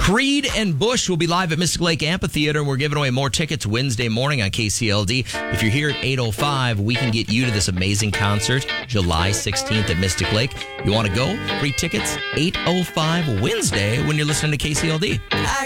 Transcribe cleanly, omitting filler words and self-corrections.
Creed and Bush will be live at Mystic Lake Amphitheater, and we're giving away more tickets Wednesday morning on KCLD. If you're here at 8:05, we can get you to this amazing concert July 16th at Mystic Lake. You want to go? Free tickets, 8:05 Wednesday when you're listening to KCLD.